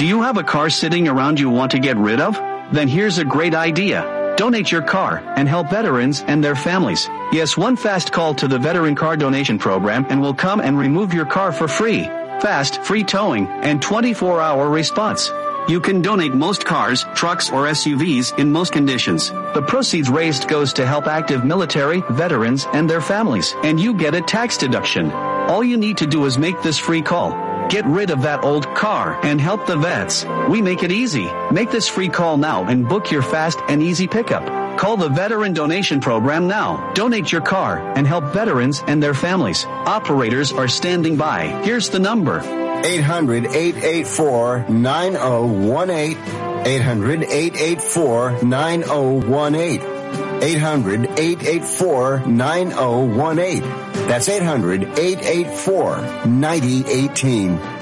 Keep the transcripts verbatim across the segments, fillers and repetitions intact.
Do you have a car sitting around you want to get rid of? Then here's a great idea. Donate your car and help veterans and their families. Yes, one fast call to the Veteran Car Donation Program and we'll come and remove your car for free. Fast, free towing, and twenty-four hour response. You can donate most cars, trucks, or S U Vs in most conditions. The proceeds raised goes to help active military, veterans, and their families, and you get a tax deduction. All you need to do is make this free call. Get rid of that old car and help the vets. We make it easy. Make this free call now and book your fast and easy pickup. Call the Veteran Donation Program now. Donate your car and help veterans and their families. Operators are standing by. Here's the number. eight hundred, eight eight four, nine oh one eight. eight hundred, eight eight four, nine oh one eight. eight hundred, eight eight four, nine oh one eight. That's eight hundred, eight eight four, nine oh one eight.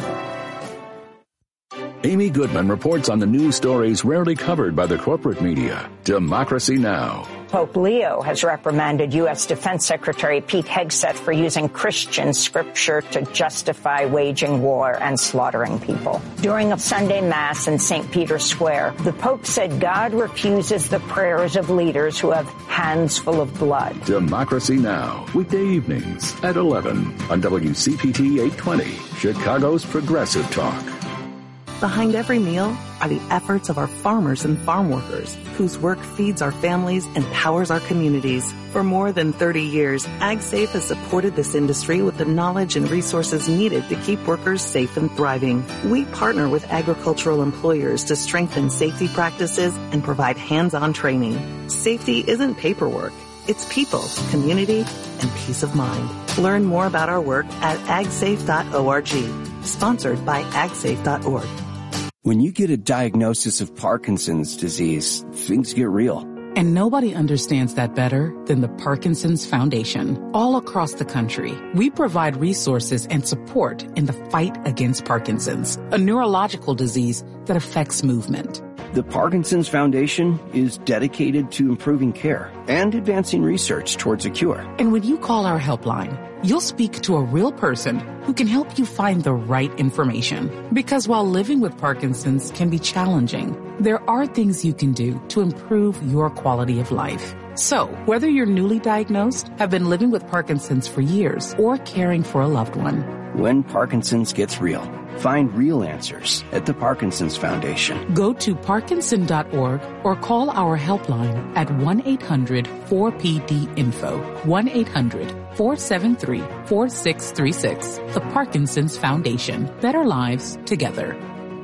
Amy Goodman reports on the news stories rarely covered by the corporate media. Democracy Now! Pope Leo has reprimanded U S Defense Secretary Pete Hegseth for using Christian scripture to justify waging war and slaughtering people. During a Sunday Mass in Saint Peter's Square, the Pope said God refuses the prayers of leaders who have hands full of blood. Democracy Now! Weekday evenings at eleven on W C P T eight twenty, Chicago's Progressive Talk. Behind every meal are the efforts of our farmers and farm workers, whose work feeds our families and powers our communities. For more than thirty years, AgSafe has supported this industry with the knowledge and resources needed to keep workers safe and thriving. We partner with agricultural employers to strengthen safety practices and provide hands-on training. Safety isn't paperwork. It's people, community, and peace of mind. Learn more about our work at ag safe dot org. Sponsored by ag safe dot org. When you get a diagnosis of Parkinson's disease, things get real. And nobody understands that better than the Parkinson's Foundation. All across the country, we provide resources and support in the fight against Parkinson's, a neurological disease that affects movement. The Parkinson's Foundation is dedicated to improving care and advancing research towards a cure. And when you call our helpline, you'll speak to a real person who can help you find the right information. Because while living with Parkinson's can be challenging, there are things you can do to improve your quality of life. So, whether you're newly diagnosed, have been living with Parkinson's for years, or caring for a loved one, when Parkinson's gets real, find real answers at the Parkinson's Foundation. Go to parkinson dot org or call our helpline at one eight hundred four P D info, one eight hundred four seven three four six three six. The Parkinson's Foundation. Better lives together.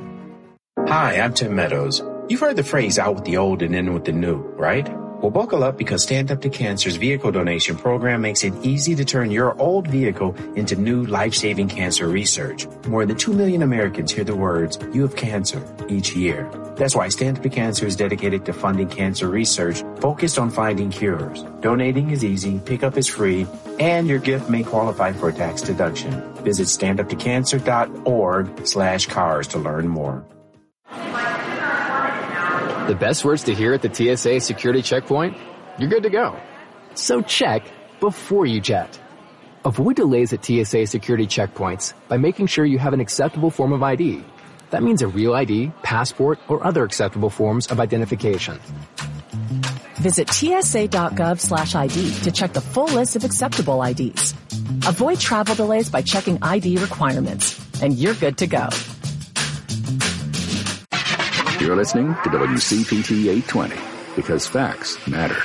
Hi, I'm Tim Meadows. You've heard the phrase out with the old and in with the new, right? Well, buckle up because Stand Up to Cancer's vehicle donation program makes it easy to turn your old vehicle into new life-saving cancer research. More than two million Americans hear the words, "You have cancer," each year. That's why Stand Up to Cancer is dedicated to funding cancer research focused on finding cures. Donating is easy, pickup is free, and your gift may qualify for a tax deduction. Visit stand up to cancer dot org slash cars to learn more. The best words to hear at the T S A security checkpoint? You're good to go. So check before you jet. Avoid delays at T S A security checkpoints by making sure you have an acceptable form of I D. That means a real I D, passport, or other acceptable forms of identification. Visit T S A dot gov slash I D to check the full list of acceptable I Ds. Avoid travel delays by checking I D requirements, and you're good to go. You're listening to W C P T eight twenty, because facts matter.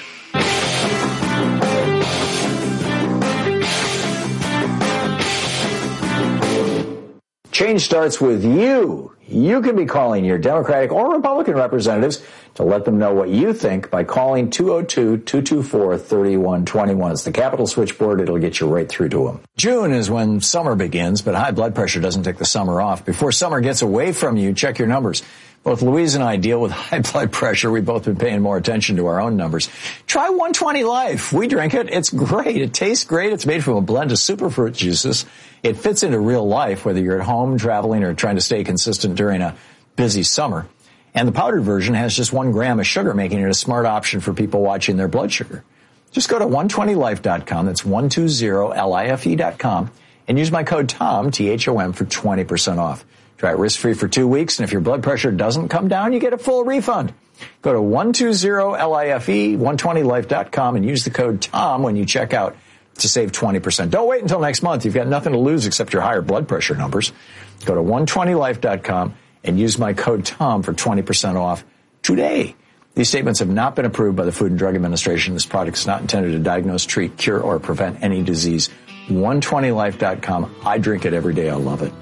Change starts with you. You can be calling your Democratic or Republican representatives to let them know what you think by calling two oh two, two two four, three one two one. It's the Capitol switchboard. It'll get you right through to them. June is when summer begins, but high blood pressure doesn't take the summer off. Before summer gets away from you, check your numbers. Both Louise and I deal with high blood pressure. We've both been paying more attention to our own numbers. Try one twenty Life. We drink it. It's great. It tastes great. It's made from a blend of superfruit juices. It fits into real life, whether you're at home, traveling, or trying to stay consistent during a busy summer. And the powdered version has just one gram of sugar, making it a smart option for people watching their blood sugar. Just go to one twenty life dot com. That's one two zero life dot com. and use my code TOM, T H O M, for twenty percent off. Try it risk-free for two weeks, and if your blood pressure doesn't come down, you get a full refund. Go to one two zero life, one twenty life dot com and use the code TOM when you check out to save twenty percent. Don't wait until next month. You've got nothing to lose except your higher blood pressure numbers. Go to one twenty life dot com and use my code TOM for twenty percent off today. These statements have not been approved by the Food and Drug Administration. This product is not intended to diagnose, treat, cure, or prevent any disease. one twenty life dot com. I drink it every day. I love it.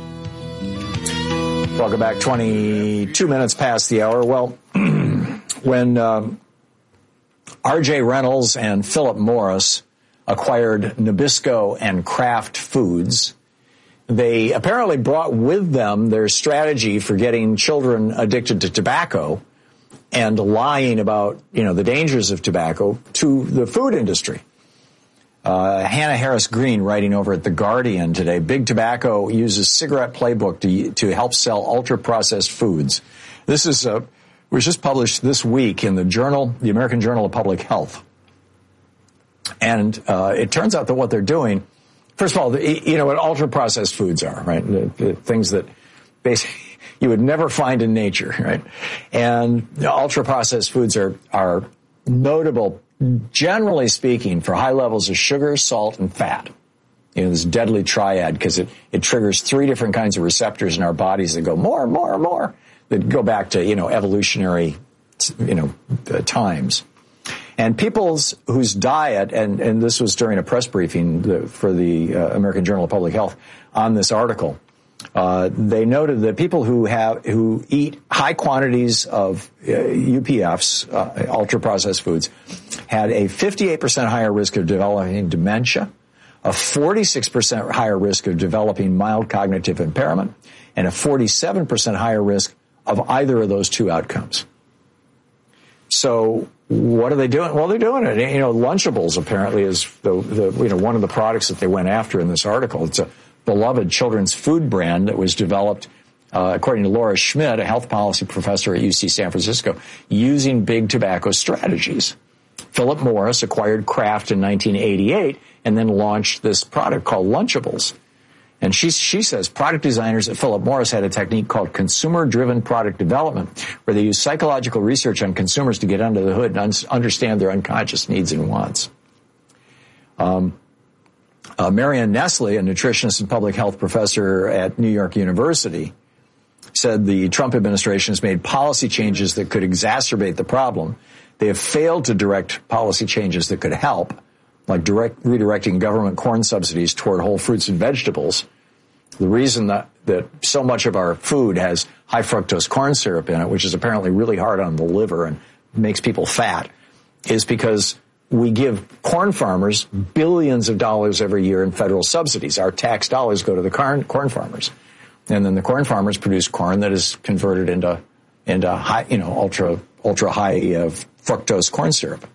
Welcome back. twenty-two minutes past the hour. Well, when um, R J Reynolds and Philip Morris acquired Nabisco and Kraft Foods, they apparently brought with them their strategy for getting children addicted to tobacco and lying about, you know, the dangers of tobacco to the food industry. Uh, Hannah Harris Green, writing over at The Guardian today, Big Tobacco uses cigarette playbook to to help sell ultra-processed foods. This is uh, was just published this week in the journal, the American Journal of Public Health. And uh, it turns out that what they're doing, first of all, the, you know what ultra-processed foods are, right? The, the things that basically you would never find in nature, right? And the ultra-processed foods are are notable, generally speaking, for high levels of sugar, salt, and fat. You know, this deadly triad, because it, it triggers three different kinds of receptors in our bodies that go more, more, more, that go back to, you know, evolutionary, you know, uh, times. And people's whose diet, and, and this was during a press briefing the, for the uh, American Journal of Public Health on this article, uh, they noted that people who have who eat high quantities of uh, U P Fs, uh, ultra-processed foods, had a fifty-eight percent higher risk of developing dementia, a forty-six percent higher risk of developing mild cognitive impairment, and a forty-seven percent higher risk of either of those two outcomes. So what are they doing? Well, they're doing it. You know, Lunchables apparently is the, the you know one of the products that they went after in this article. It's a beloved children's food brand that was developed, uh, according to Laura Schmidt, a health policy professor at U C San Francisco, using big tobacco strategies. Philip Morris acquired Kraft in nineteen eighty-eight and then launched this product called Lunchables. And she, she says product designers at Philip Morris had a technique called consumer-driven product development, where they use psychological research on consumers to get under the hood and un- understand their unconscious needs and wants. Um, uh, Marianne Nestle, a nutritionist and public health professor at New York University, said the Trump administration has made policy changes that could exacerbate the problem. They have failed to direct policy changes that could help, like direct, redirecting government corn subsidies toward whole fruits and vegetables. The reason that, that so much of our food has high fructose corn syrup in it, which is apparently really hard on the liver and makes people fat, is because we give corn farmers billions of dollars every year in federal subsidies. Our tax dollars go to the corn, corn farmers. And then the corn farmers produce corn that is converted into, into high, you know, ultra, ultra high uh, fructose corn syrup.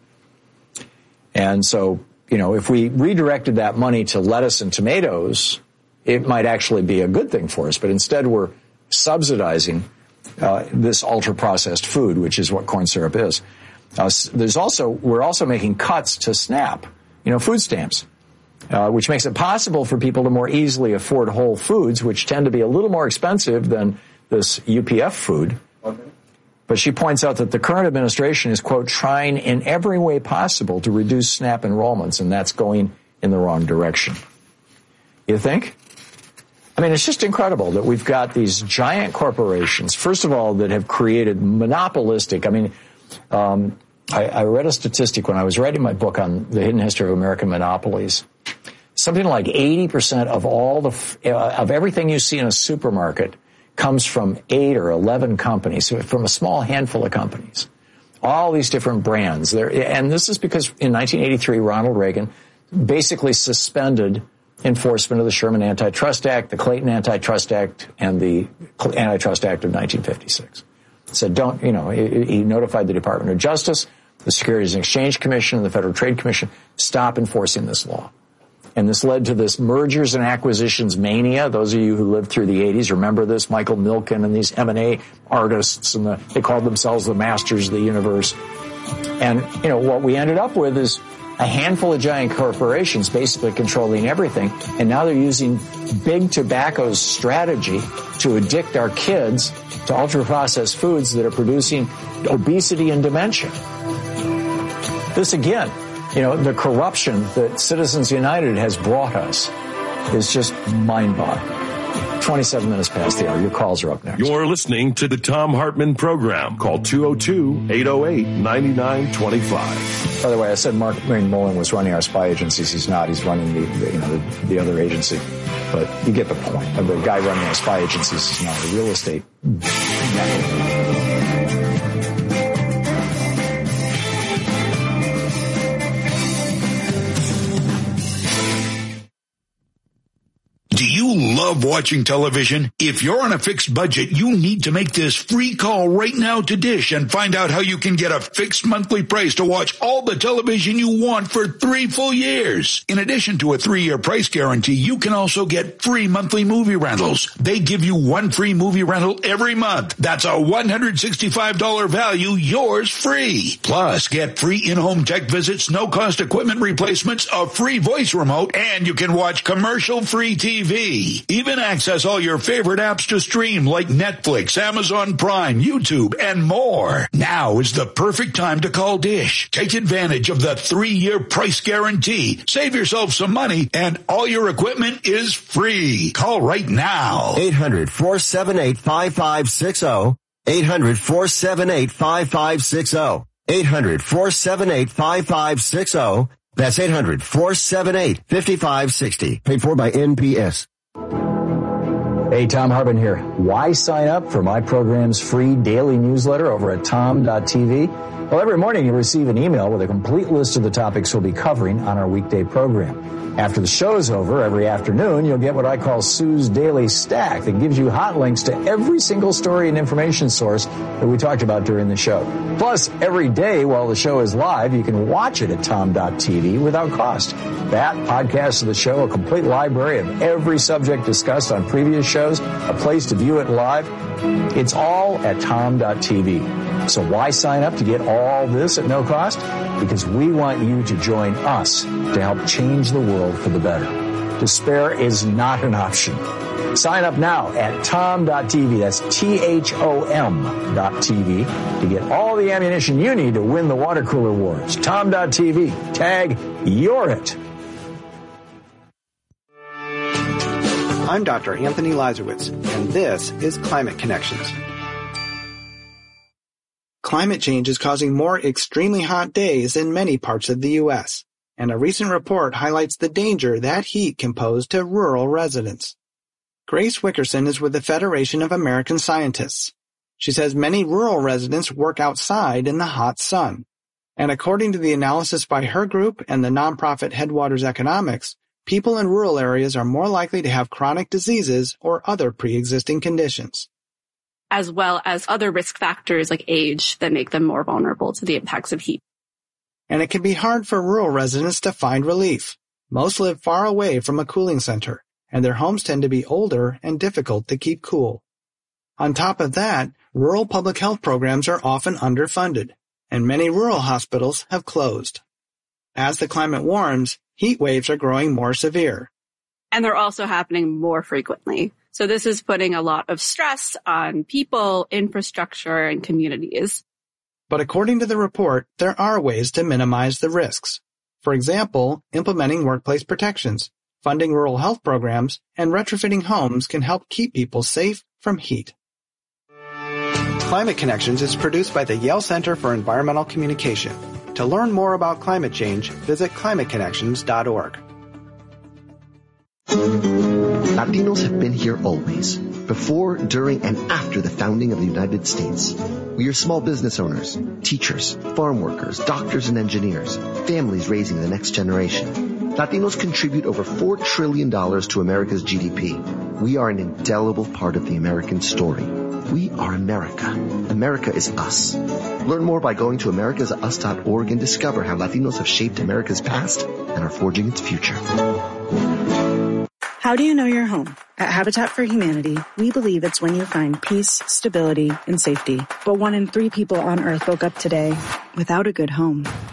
And so, you know, if we redirected that money to lettuce and tomatoes, it might actually be a good thing for us. But instead, we're subsidizing uh, this ultra-processed food, which is what corn syrup is. Uh, there's also we're also making cuts to SNAP, you know, food stamps, uh, which makes it possible for people to more easily afford whole foods, which tend to be a little more expensive than this U P F food. Okay. But she points out that the current administration is, quote, trying in every way possible to reduce SNAP enrollments, and that's going in the wrong direction. You think? I mean, it's just incredible that we've got these giant corporations, first of all, that have created monopolistic. I mean, um, I, I read a statistic when I was writing my book on the hidden history of American monopolies. Something like eighty percent of all the uh, of everything you see in a supermarket comes from eight or eleven companies, from a small handful of companies. All these different brands. There, and this is because in nineteen eighty-three, Ronald Reagan basically suspended enforcement of the Sherman Antitrust Act, the Clayton Antitrust Act, and the Antitrust Act of nineteen fifty-six. Said, don't, you know, he notified the Department of Justice, the Securities and Exchange Commission, and the Federal Trade Commission, stop enforcing this law. And this led to this mergers and acquisitions mania. Those of you who lived through the eighties remember this, Michael Milken and these M and A artists, and the, they called themselves the masters of the universe. And, you know, what we ended up with is a handful of giant corporations basically controlling everything, and now they're using big tobacco's strategy to addict our kids to ultra-processed foods that are producing obesity and dementia. This again, you know, the corruption that Citizens United has brought us is just mind-boggling. twenty-seven minutes past the hour. Your calls are up next. You're listening to the Thom Hartmann Program. Call two oh two, eight oh eight, nine nine two five. By the way, I said Mark Mullen was running our spy agencies. He's not. He's running the, the you know the, the other agency. But you get the point. The guy running our spy agencies is not a real estate. Do you love watching television? If you're on a fixed budget, you need to make this free call right now to Dish and find out how you can get a fixed monthly price to watch all the television you want for three full years. In addition to a three-year price guarantee, you can also get free monthly movie rentals. They give you one free movie rental every month. That's a one hundred sixty-five dollars value, yours free. Plus, get free in-home tech visits, no-cost equipment replacements, a free voice remote, and you can watch commercial-free T V. Even access all your favorite apps to stream like Netflix, Amazon Prime, YouTube, and more. Now is the perfect time to call Dish. Take advantage of the three-year price guarantee. Save yourself some money, and all your equipment is free. Call right now. eight hundred, four seven eight, five five six zero. eight hundred, four seven eight, five five six zero. eight hundred, four seven eight, five five six zero. That's eight hundred, four seven eight, five five six zero. Paid for by N P S. Hey, Thom Hartmann here. Why sign up for my program's free daily newsletter over at tom dot t v? Well, every morning you'll receive an email with a complete list of the topics we'll be covering on our weekday program. After the show's over, every afternoon, you'll get what I call Sue's Daily Stack that gives you hot links to every single story and information source that we talked about during the show. Plus, every day while the show is live, you can watch it at tom dot t v without cost. That, podcasts of the show, a complete library of every subject discussed on previous shows, a place to view it live. It's all at tom dot t v. So why sign up to get all this at no cost? Because we want you to join us to help change the world for the better. Despair is not an option. Sign up now at tom dot t v. That's T H O M dot T V to get all the ammunition you need to win the water cooler wars. tom dot t v. Tag, you're it. I'm Doctor Anthony Lazarowitz, and this is Climate Connections. Climate change is causing more extremely hot days in many parts of the U S, and a recent report highlights the danger that heat can pose to rural residents. Grace Wickerson is with the Federation of American Scientists. She says many rural residents work outside in the hot sun. And according to the analysis by her group and the nonprofit Headwaters Economics, people in rural areas are more likely to have chronic diseases or other pre-existing conditions, as well as other risk factors like age that make them more vulnerable to the impacts of heat. And it can be hard for rural residents to find relief. Most live far away from a cooling center, and their homes tend to be older and difficult to keep cool. On top of that, rural public health programs are often underfunded, and many rural hospitals have closed. As the climate warms, heat waves are growing more severe. And they're also happening more frequently. So this is putting a lot of stress on people, infrastructure, and communities. But according to the report, there are ways to minimize the risks. For example, implementing workplace protections, funding rural health programs, and retrofitting homes can help keep people safe from heat. Climate Connections is produced by the Yale Center for Environmental Communication. To learn more about climate change, visit climate connections dot org. Latinos have been here always, before, during, and after the founding of the United States. We are small business owners, teachers, farm workers, doctors and engineers, families raising the next generation. Latinos contribute over four trillion dollars to America's G D P. We are an indelible part of the American story. We are America. America is us. Learn more by going to americas us dot org and discover how Latinos have shaped America's past and are forging its future. How do you know you're home? At Habitat for Humanity, we believe it's when you find peace, stability, and safety. But one in three people on Earth woke up today without a good home.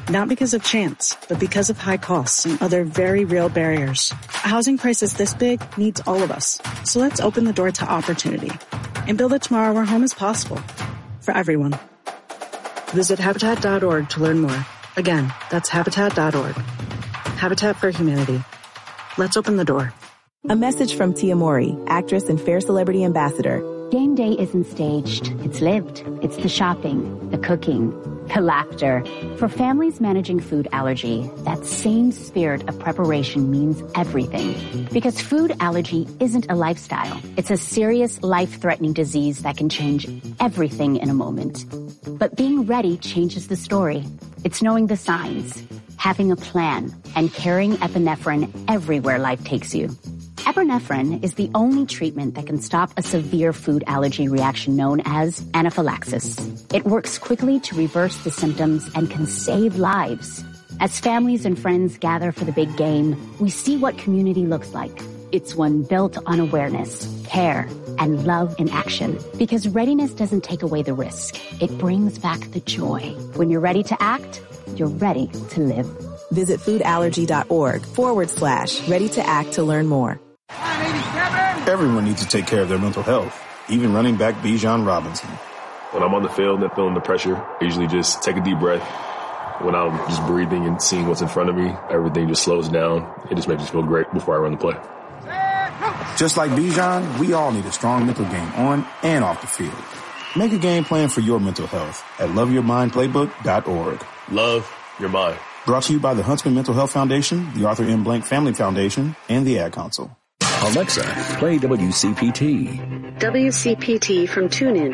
Not because of chance, but because of high costs and other very real barriers. A housing crisis this big needs all of us. So let's open the door to opportunity and build a tomorrow where home is possible for everyone. Visit Habitat dot org to learn more. Again, that's Habitat dot org. Habitat for Humanity. Let's open the door. A message from Tia Mori, actress and Fair Celebrity Ambassador. Game day isn't staged. It's lived. It's the shopping, the cooking, the laughter. For families managing food allergy, that same spirit of preparation means everything. Because food allergy isn't a lifestyle. It's a serious, life-threatening disease that can change everything in a moment. But being ready changes the story. It's knowing the signs, having a plan, and carrying epinephrine everywhere life takes you. Epinephrine is the only treatment that can stop a severe food allergy reaction known as anaphylaxis. It works quickly to reverse the symptoms and can save lives. As families and friends gather for the big game, we see what community looks like. It's one built on awareness, care, and love in action. Because readiness doesn't take away the risk. It brings back the joy. When you're ready to act, you're ready to live. Visit foodallergy.org forward slash ready to act to learn more. Everyone needs to take care of their mental health, even running back Bijan Robinson. When I'm on the field and feeling the pressure, I usually just take a deep breath. When I'm just breathing and seeing what's in front of me, everything just slows down. It just makes me feel great before I run the play. Just like Bijan, we all need a strong mental game on and off the field. Make a game plan for your mental health at love your mind playbook dot org. Love your mind. Brought to you by the Huntsman Mental Health Foundation, the Arthur M. Blank Family Foundation, and the Ad Council. Alexa, play W C P T. W C P T from TuneIn.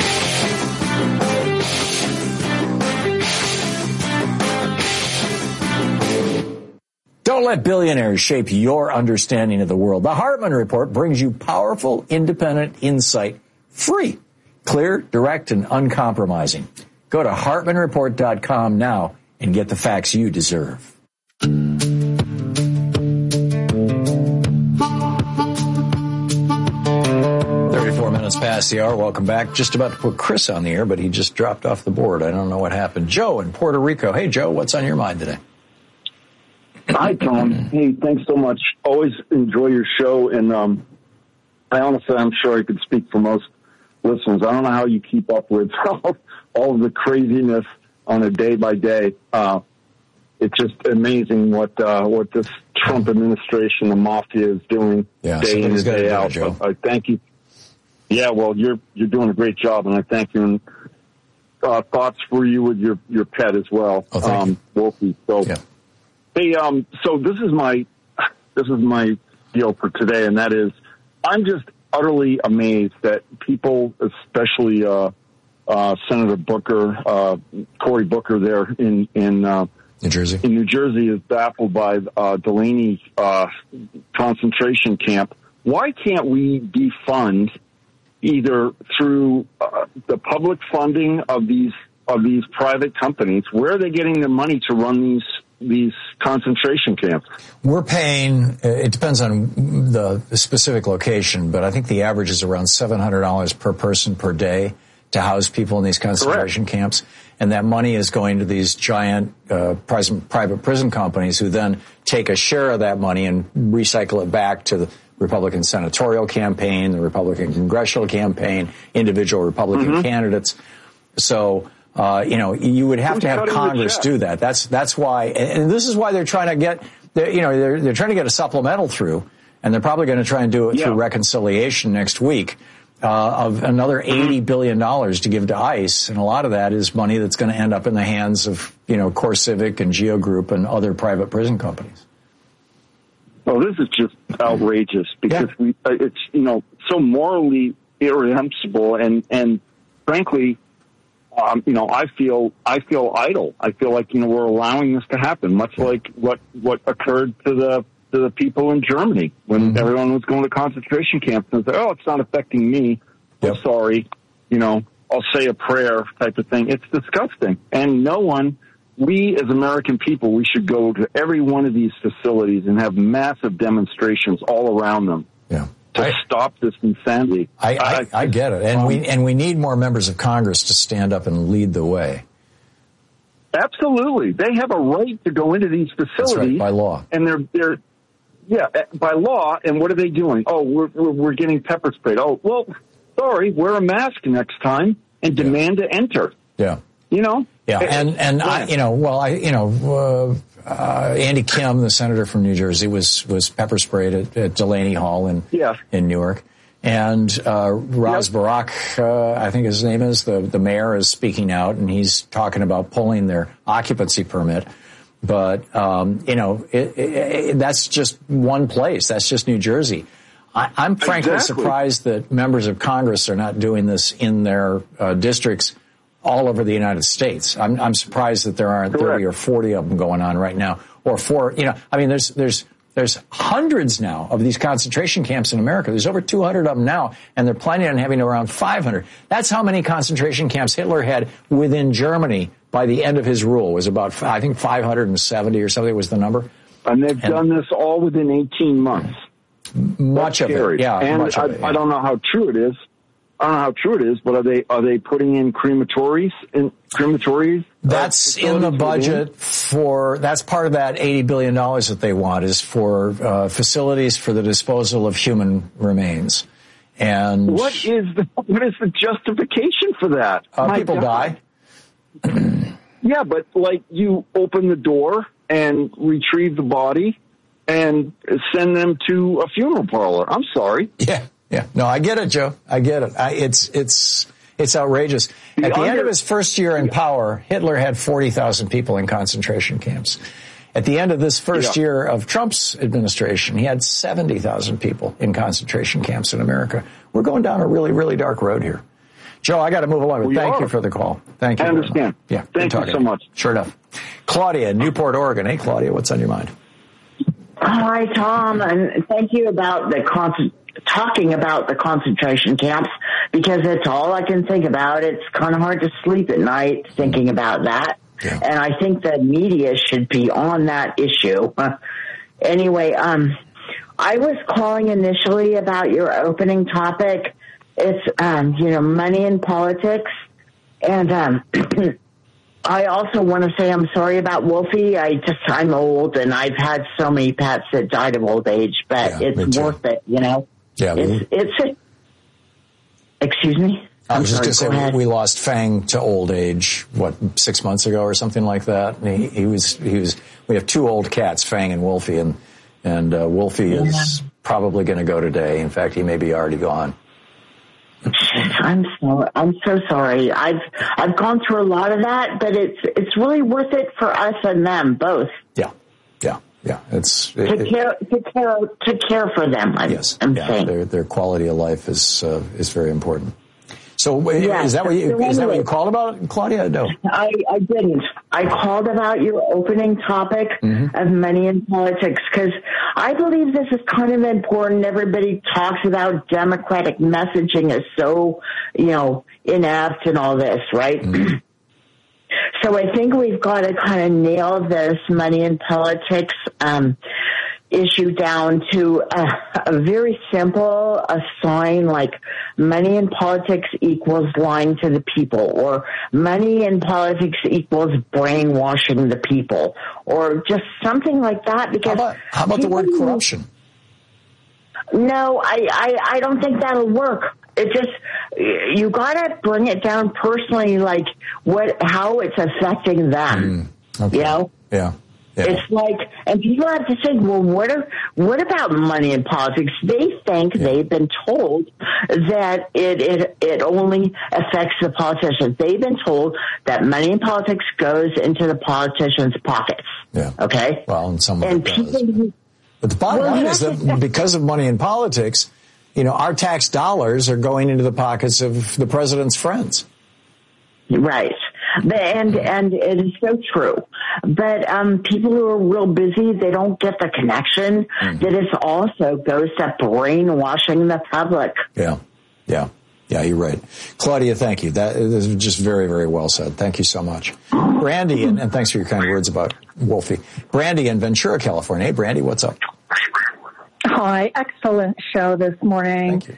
Don't let billionaires shape your understanding of the world. The Hartman Report brings you powerful, independent insight, free, clear, direct, and uncompromising. Go to hartman report dot com now and get the facts you deserve. thirty-four minutes past the hour. Welcome back. Just about to put Chris on the air, but he just dropped off the board. I don't know what happened. Joe in Puerto Rico. Hey, Joe, what's on your mind today? Hi, Tom. Hey, thanks so much. Always enjoy your show. And um, I honestly, I'm sure I could speak for most listeners. I don't know how you keep up with all, all of the craziness on a day-by-day. Uh, it's just amazing what uh, what this Trump administration, the mafia, is doing yeah, day in and day out. Joe. So I thank you. Yeah, well, you're you're doing a great job, and I thank you. And uh, thoughts for you with your, your pet as well, oh, thank um, you. Wolfie. So, yeah. hey, um, so this is my this is my deal for today, and that is, I'm just utterly amazed that people, especially uh, uh, Senator Booker, uh, Cory Booker, there in in uh, New Jersey, in New Jersey, is baffled by uh, Delaney uh, concentration camp. Why can't we defund either through uh, the public funding of these of these private companies? Where are they getting the money to run these these concentration camps? We're paying, it depends on the specific location, but I think the average is around seven hundred dollars per person per day to house people in these concentration Correct. camps. And that money is going to these giant uh, private prison companies who then take a share of that money and recycle it back to the Republican senatorial campaign, the Republican congressional campaign, individual Republican mm-hmm. candidates. So, uh, you know, you would have Who's to have Congress do that. That's that's why, and this is why they're trying to get, you know, they're they're trying to get a supplemental through, and they're probably going to try and do it yeah. through reconciliation next week uh, of another eighty billion dollars to give to ICE, and a lot of that is money that's going to end up in the hands of, you know, CoreCivic and Geo Group and other private prison companies. Well, this is just outrageous because yeah. we, uh, it's, you know, so morally irreprehensible, and, and frankly, um, you know, I feel, I feel idle. I feel like, you know, we're allowing this to happen, much like what, what occurred to the, to the people in Germany when mm-hmm. everyone was going to concentration camps and said, oh, it's not affecting me. Yep. I'm sorry. You know, I'll say a prayer type of thing. It's disgusting. And no one, we as American people, we should go to every one of these facilities and have massive demonstrations all around them yeah. to I, stop this insanity. I, I, I get it. And um, we and we need more members of Congress to stand up and lead the way. Absolutely. They have a right to go into these facilities. That's right, by law. And they're, they're, yeah, by law. And what are they doing? Oh, we're, we're, we're getting pepper sprayed. Oh, well, sorry, wear a mask next time and demand yeah. to enter. Yeah. You know? Yeah. And, and yeah. I, you know, well, I, you know, uh, uh, Andy Kim, the senator from New Jersey, was, was pepper sprayed at, at Delaney Hall in, yeah. in Newark. And uh, Raz yep. Barak, uh, I think his name is, the, the mayor is speaking out, and he's talking about pulling their occupancy permit. But, um, you know, it, it, it, that's just one place. That's just New Jersey. I, I'm frankly exactly. surprised that members of Congress are not doing this in their uh, districts all over the United States. I'm, I'm surprised that there aren't Correct. thirty or forty of them going on right now. Or four, you know, I mean, there's there's There's hundreds now of these concentration camps in America. There's over two hundred of them now, and they're planning on having around five hundred. That's how many concentration camps Hitler had within Germany by the end of his rule. It was about, I think, five hundred seventy or something was the number. And they've and done this all within eighteen months. Much That's of scary. it, yeah. And much I, of it, yeah. I don't know how true it is. I don't know how true it is, but are they are they putting in crematories in crematories? That's in the budget for, that's part of that eighty billion dollars that they want, is for uh, facilities for the disposal of human remains. And what is the what is the justification for that? Uh, people God. die. Yeah, but like you open the door and retrieve the body and send them to a funeral parlor. I'm sorry. Yeah. Yeah, no, I get it, Joe. I get it. I, it's it's it's outrageous. The At the under, end of his first year in power, Hitler had forty thousand people in concentration camps. At the end of this first yeah. year of Trump's administration, he had seventy thousand people in concentration camps in America. We're going down a really, really dark road here. Joe, I got to move along. We Thank are. you for the call. Thank you. I understand. Yeah, thank you so much. Sure enough. Claudia in Newport, Oregon. Hey, Claudia, what's on your mind? Hi, Tom, and thank you about the concert. talking about the concentration camps, because it's all I can think about. It's kind of hard to sleep at night thinking about that. Yeah. And I think the media should be on that issue. Uh, anyway, um, I was calling initially about your opening topic. It's, um, you know, money in politics. And, um, I also want to say I'm sorry about Wolfie. I just, I'm old and I've had so many pets that died of old age, but yeah, it's worth it, you know? Yeah, it's, it's a, excuse me? I was I'm just going to say, we lost Fang to old age, what, six months ago or something like that? And he, he was, he was, we have two old cats, Fang and Wolfie, and, and, uh, Wolfie yeah. is probably going to go today. In fact, he may be already gone. I'm so, I'm so sorry. I've, I've gone through a lot of that, but it's, it's really worth it for us and them both. Yeah. Yeah. Yeah, it's to it, care to care to care for them. I'm, yes, I'm yeah, saying their their quality of life is uh, is very important. So yeah, is that what you so is that what you called about, Claudia? No, I, I didn't. I called about your opening topic mm-hmm. of money in politics, because I believe this is kind of important. Everybody talks about Democratic messaging is so, you know, inept and all this, right? Mm-hmm. So I think we've got to kind of nail this money in politics um, issue down to a, a very simple a sign like money in politics equals lying to the people, or money in politics equals brainwashing the people, or just something like that. Because how about, how about the word corruption? No, I, I, I don't think that'll work. It just, you gotta bring it down personally, like what, how it's affecting them. Mm, okay. You know? Yeah. Yeah. It's like, and people have to think, well, what are, what about money in politics? They think yeah. they've been told that it, it, it only affects the politicians. They've been told that money in politics goes into the politicians' pockets. Yeah. Okay? Well, in some way and it people, does. But the bottom well, line is that because of money in politics, you know, our tax dollars are going into the pockets of the president's friends. Right. And, and it is so true. But, um, people who are real busy, they don't get the connection mm-hmm. that it also goes to brainwashing the public. Yeah. Yeah. Yeah, you're right. Claudia, thank you. That is just very, very well said. Thank you so much. Brandy, and, and thanks for your kind words about Wolfie. Brandy in Ventura, California. Hey, Brandy, what's up? Hi, excellent show this morning. Thank you.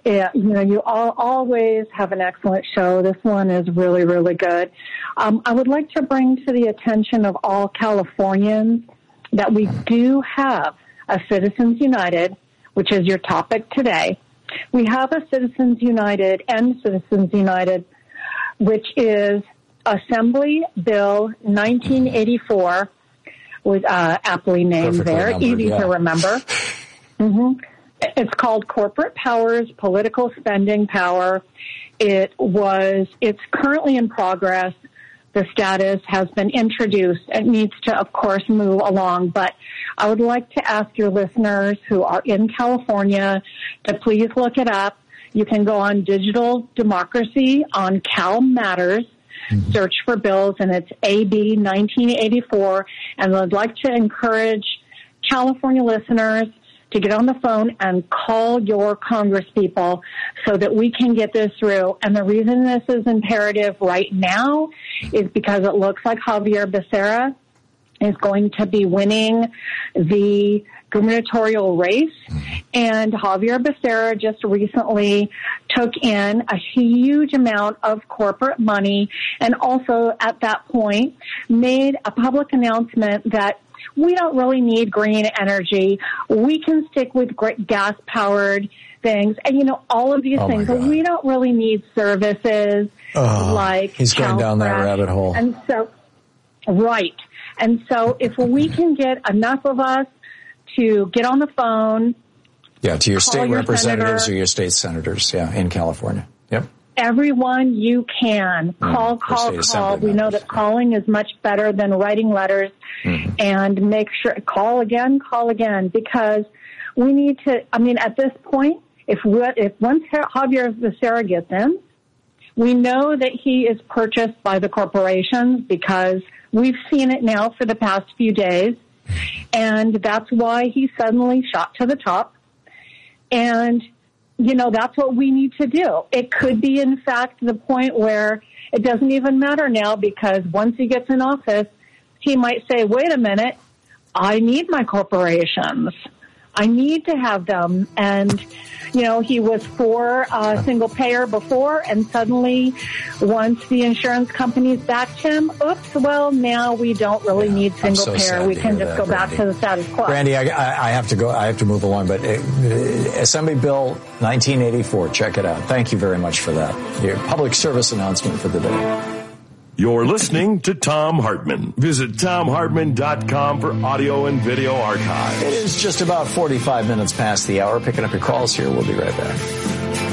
Yeah, you know, you all, always have an excellent show. This one is really, really good. Um, I would like to bring to the attention of all Californians that we do have a Citizens United, which is your topic today. We have a Citizens United and Citizens United, which is Assembly Bill nineteen eighty-four, with uh, aptly named Perfectly there, numbered, easy yeah. to remember. Mm-hmm. It's called Corporate Powers, Political Spending Power. It was, it's currently in progress. The status has been introduced. It needs to, of course, move along. But I would like to ask your listeners who are in California to please look it up. You can go on Digital Democracy on Cal Matters, mm-hmm. search for bills, and it's A B nineteen eighty-four. And I'd like to encourage California listeners to get on the phone and call your congresspeople so that we can get this through. And the reason this is imperative right now is because it looks like Javier Becerra is going to be winning the gubernatorial race. And Javier Becerra just recently took in a huge amount of corporate money and also at that point made a public announcement that we don't really need green energy. We can stick with gas-powered things. And, you know, all of these oh things. But we don't really need services oh, like he's going down that rabbit hole. And so, right. And so if we can get enough of us to get on the phone. Yeah, to your state your representatives senator, or your state senators, yeah, in California. Yep. Everyone you can. Call, mm, call, call. We know that calling is much better than writing letters. Mm-hmm. And make sure, call again, call again, because we need to, I mean, at this point, if we, if once Javier Becerra gets in, we know that he is purchased by the corporations because we've seen it now for the past few days. And that's why he suddenly shot to the top. And, you know, that's what we need to do. It could be, in fact, the point where it doesn't even matter now because once he gets in office, he might say, wait a minute, I need my corporations. I need to have them. And, you know, he was for uh, single payer before, and suddenly once the insurance companies backed him, oops, well, now we don't really yeah, need single so payer. We can just that, go Brandy. back to the status quo. Brandy, I, I have to go. I have to move along. But uh, Assembly Bill nineteen eighty-four, check it out. Thank you very much for that. Your public service announcement for the day. You're listening to Thom Hartmann. Visit Thom Hartmann dot com for audio and video archives. It is just about forty-five minutes past the hour. Picking up your calls here. We'll be right back.